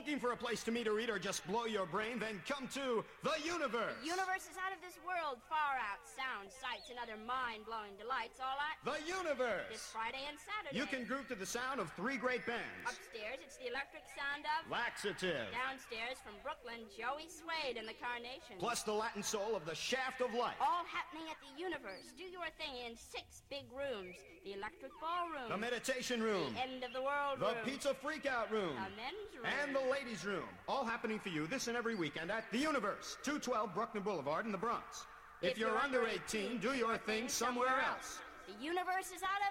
Looking for a place to meet or eat or just blow your brain? Then come to the Universe. The universe is out of this world, far out. Sounds, sights, and other mind-blowing delights all at The Universe. this Friday and Saturday. You can groove to the sound of 3 great bands. Upstairs, it's the electric sound of... Laxative. Downstairs, from Brooklyn, Joey Suede and the Carnations. Plus the Latin soul of the Shaft of Life. All happening at the Universe. Do your thing in 6 big rooms. The electric ballroom. The meditation room. The end of the world The room. pizza freakout room. The men's room. And the ladies' room. All happening for you this and every weekend at The Universe, 212 Bruckner Boulevard in the Bronx. If you're under 18, do your thing somewhere else. The Universe is out of